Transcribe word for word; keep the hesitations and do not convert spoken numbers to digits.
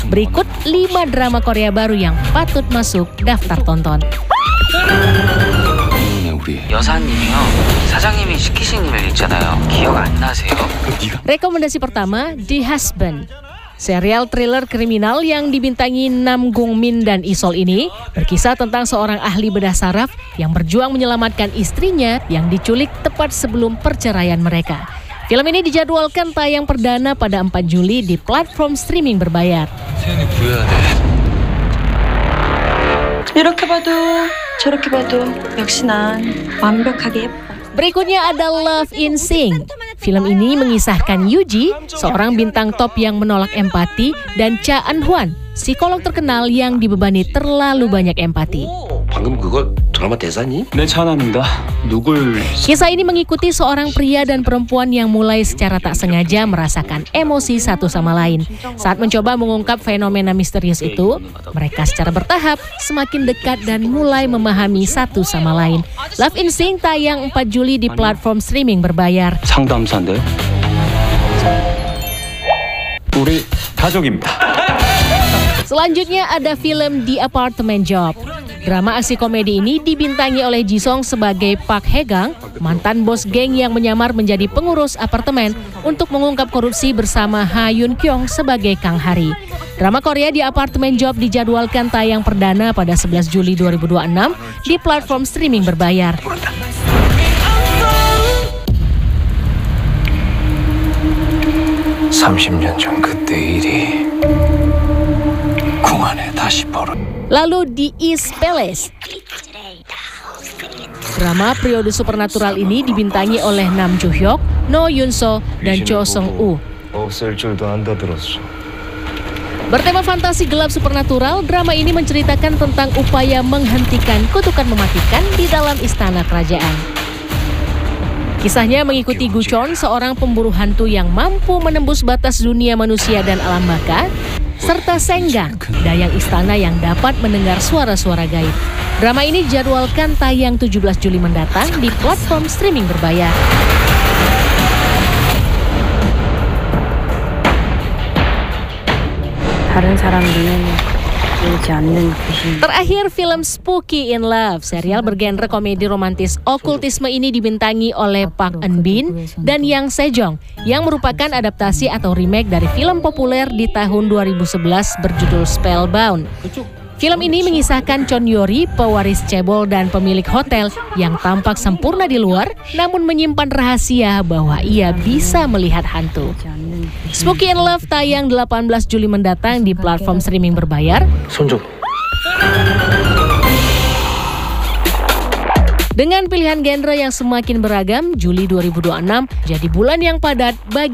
Berikut lima drama Korea baru yang patut masuk daftar tonton. 여사님이요. 사장님이 시키신 일 있잖아요. 기억 안 나세요? Rekomendasi pertama, The Husband. Serial thriller kriminal yang dibintangi Nam Gung Min dan Isol ini berkisah tentang seorang ahli bedah saraf yang berjuang menyelamatkan istrinya yang diculik tepat sebelum perceraian mereka. Film ini dijadwalkan tayang perdana pada empat Juli di platform streaming berbayar. 이렇게 봐도 저렇게 봐도 역시 난 완벽하게 예뻐. Berikutnya ada Love in Sing. Film ini mengisahkan Yuji, seorang bintang top yang menolak empati, dan Cha Eun-hwan, psikolog terkenal yang dibebani terlalu banyak empati. 방금 그거 드라마 대사니? 네, 찬아입니다. 누굴... Kisah ini mengikuti seorang pria dan perempuan yang mulai secara tak sengaja merasakan emosi satu sama lain. Saat mencoba mengungkap fenomena misterius itu, mereka secara bertahap semakin dekat dan mulai memahami satu sama lain. Love in Sing tayang empat Juli di platform streaming berbayar. 상담사인데. 우리 가족입니다. Selanjutnya ada film The Apartment Job. Drama aksi komedi ini dibintangi oleh Ji Song sebagai Park Hae-gang, mantan bos geng yang menyamar menjadi pengurus apartemen untuk mengungkap korupsi bersama Ha Yun Kyung sebagai Kang Hari. Drama Korea The Apartment Job dijadwalkan tayang perdana pada sebelas Juli dua ribu dua puluh enam di platform streaming berbayar. 삼십 년 전 그때 일이 궁안에 다시 벌어. Lalu The East Palace. Drama periode supernatural ini dibintangi oleh Nam Joo Hyuk, No Yoon So, dan Cho Seung Woo. 없을 줄도 안다 들었어. Bertema fantasi gelap supernatural, drama ini menceritakan tentang upaya menghentikan kutukan mematikan di dalam istana kerajaan. Kisahnya mengikuti Gu Chon, seorang pemburu hantu yang mampu menembus batas dunia manusia dan alam baka, serta Senggang, dayang istana yang dapat mendengar suara-suara gaib. Drama ini dijadwalkan tayang tujuh belas Juli mendatang di platform streaming berbayar. 다른 사람 눈에는 보이지 않는 귀신. Terakhir, film Spooky in Love. Serial bergenre komedi romantis okultisme ini dibintangi oleh Park Eun Bin dan Yang Sejong, yang merupakan adaptasi atau remake dari film populer di tahun dua ribu sebelas berjudul Spellbound. Film ini mengisahkan Chon Yori, pewaris cebol dan pemilik hotel yang tampak sempurna di luar, namun menyimpan rahasia bahwa ia bisa melihat hantu. Spooky in Love tayang delapan belas Juli mendatang di platform streaming berbayar. 손 좀. Dengan pilihan genre yang semakin beragam, Juli dua ribu dua puluh enam jadi bulan yang padat bagi